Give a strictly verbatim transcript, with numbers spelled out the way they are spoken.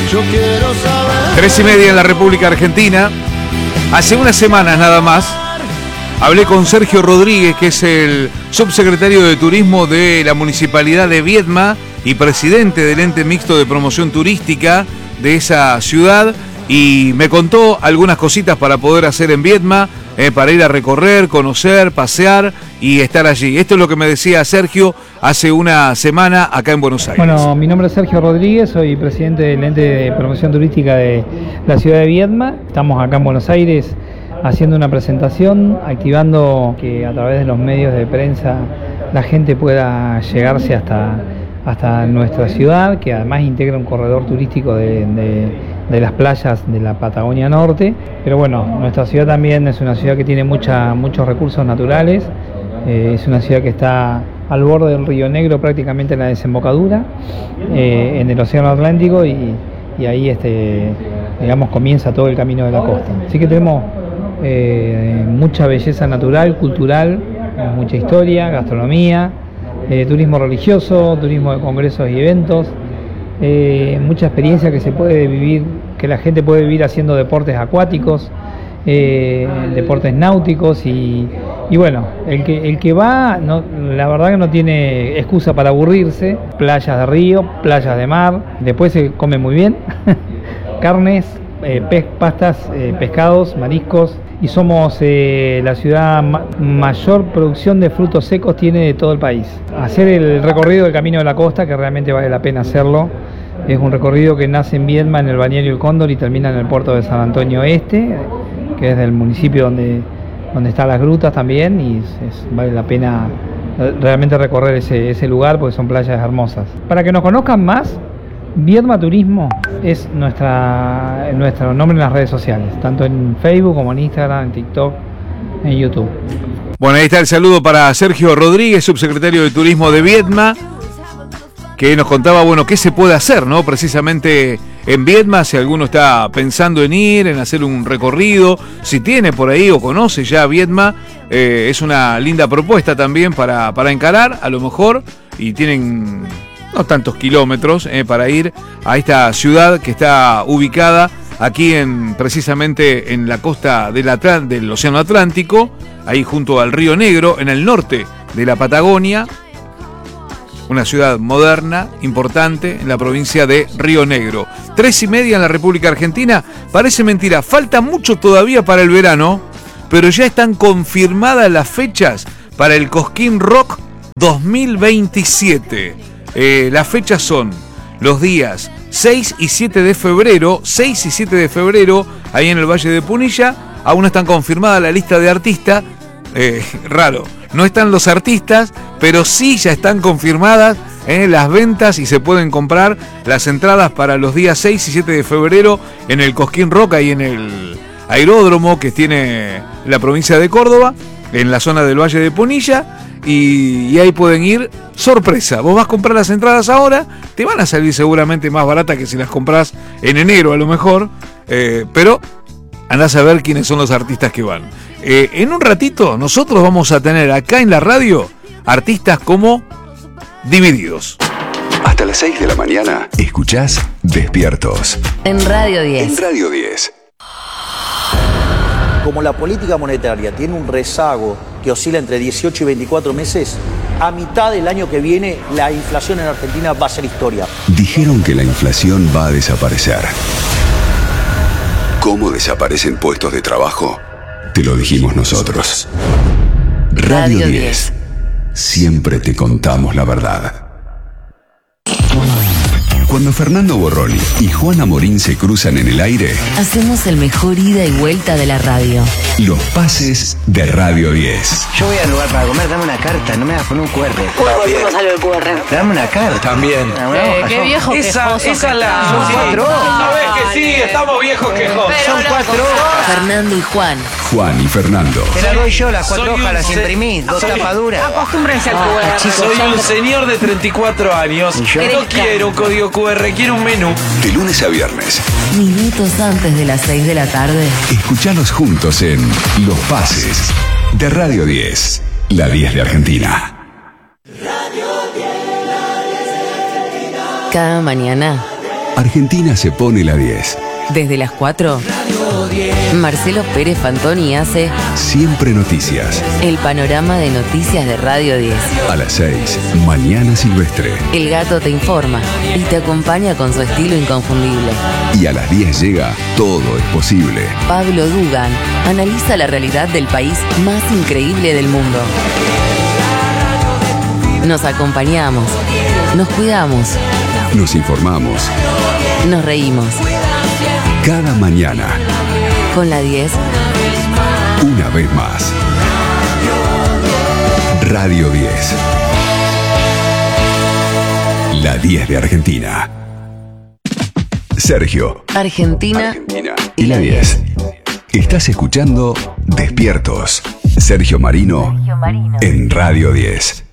Yo quiero saber. Tres y media en la República Argentina. Hace unas semanas nada más hablé con Sergio Rodríguez, que es el subsecretario de Turismo de la Municipalidad de Viedma y presidente del ente mixto de promoción turística de esa ciudad, y me contó algunas cositas para poder hacer en Viedma, eh, para ir a recorrer, conocer, pasear y estar allí. Esto es lo que me decía Sergio hace una semana acá en Buenos Aires. Bueno, mi nombre es Sergio Rodríguez, soy presidente del ente de promoción turística de la ciudad de Viedma. Estamos acá en Buenos Aires haciendo una presentación, activando que a través de los medios de prensa la gente pueda llegarse hasta, hasta nuestra ciudad, que además integra un corredor turístico de, de, de las playas de la Patagonia Norte. Pero bueno, nuestra ciudad también es una ciudad que tiene mucha, muchos recursos naturales, eh, es una ciudad que está al borde del Río Negro, prácticamente en la desembocadura, eh, en el Océano Atlántico, y, y ahí este, digamos, comienza todo el camino de la costa. Así que tenemos eh, mucha belleza natural, cultural, mucha historia, gastronomía, eh, turismo religioso, turismo de congresos y eventos, eh, mucha experiencia que se puede vivir, que la gente puede vivir haciendo deportes acuáticos, eh, deportes náuticos y, y bueno, el que, el que va, no, la verdad que no tiene excusa para aburrirse. Playas de río, playas de mar, después se come muy bien, carnes, eh, pez, pastas, eh, pescados, mariscos, y somos eh, la ciudad ma- mayor producción de frutos secos tiene de todo el país. Hacer el recorrido del Camino de la Costa, que realmente vale la pena hacerlo, es un recorrido que nace en Viedma, en el balneario El Cóndor, y termina en el puerto de San Antonio Este, que es del municipio donde, donde están las grutas también, y es, es, vale la pena realmente recorrer ese, ese lugar porque son playas hermosas. Para que nos conozcan más, Viedma Turismo es nuestra, nuestro nombre en las redes sociales, tanto en Facebook como en Instagram, en TikTok, en YouTube. Bueno, ahí está el saludo para Sergio Rodríguez, subsecretario de Turismo de Viedma, que nos contaba, bueno, qué se puede hacer, ¿no? Precisamente en Viedma, si alguno está pensando en ir, en hacer un recorrido, si tiene por ahí o conoce ya Viedma, eh, es una linda propuesta también para, para encarar, a lo mejor, y tienen no tantos kilómetros eh, para ir a esta ciudad que está ubicada aquí en precisamente en la costa del, Atl- del Océano Atlántico, ahí junto al Río Negro, en el norte de la Patagonia. Una ciudad moderna, importante, en la provincia de Río Negro. Tres y media en la República Argentina. Parece mentira, falta mucho todavía para el verano, pero ya están confirmadas las fechas para el Cosquín Rock dos mil veintisiete. Eh, las fechas son los días seis y siete de febrero, seis y siete de febrero, ahí en el Valle de Punilla. Aún no están confirmadas la lista de artistas. Eh, raro, no están los artistas, pero sí ya están confirmadas eh, las ventas y se pueden comprar las entradas para los días seis y siete de febrero en el Cosquín Rock, ahí en el aeródromo que tiene la provincia de Córdoba, en la zona del Valle de Punilla, y, y ahí pueden ir. Sorpresa, vos vas a comprar las entradas ahora, te van a salir seguramente más baratas que si las compras en enero a lo mejor, eh, pero andás a ver quiénes son los artistas que van. Eh, en un ratito nosotros vamos a tener acá en la radio artistas como Divididos. Hasta las seis de la mañana escuchás Despiertos. En Radio diez. En Radio diez. Como la política monetaria tiene un rezago que oscila entre dieciocho y veinticuatro meses, a mitad del año que viene la inflación en Argentina va a ser historia. Dijeron que la inflación va a desaparecer. ¿Cómo desaparecen puestos de trabajo? Te lo dijimos nosotros. Radio diez. Siempre te contamos la verdad. Cuando Fernando Borroni y Juana Morín se cruzan en el aire, hacemos el mejor ida y vuelta de la radio. Los pases de Radio diez. Yo voy al lugar para comer, dame una carta, no me vas a poner un cu erre. Uy, no salió el cu erre. Dame una carta. También. Eh, qué viejo esa, quejoso. esa es la... Son cuatro horas. ¿Sabes que sí? Estamos viejos quejosos. Son cuatro horas. Fernando y Juan. Juan y Fernando. Te la doy yo, las cuatro Soy hojas un las se- imprimí, dos soy- tapaduras. Acostúmbrense al cu Ah, erre. chicos, Soy ya un me- señor de treinta y cuatro años. ¿Y yo? No quiero un código cu erre, quiero un menú. De lunes a viernes. Minutos antes de las seis de la tarde. Escuchalos juntos en Los Pases de Radio diez. La diez de Argentina. Cada mañana Argentina se pone la diez. Desde las cuatro, Marcelo Pérez Fantoni hace Siempre Noticias. el panorama de noticias de Radio diez. A las seis, Mañana Silvestre. El gato te informa y te acompaña con su estilo inconfundible. Y a las diez llega Todo es Posible. Pablo Dugan analiza la realidad del país más increíble del mundo. Nos acompañamos, nos cuidamos, Nos informamos nos reímos. cada mañana, Con la diez, una vez más. Radio diez. La diez de Argentina. Sergio. Argentina Y la diez. Estás escuchando Despiertos. Sergio Marino en Radio diez.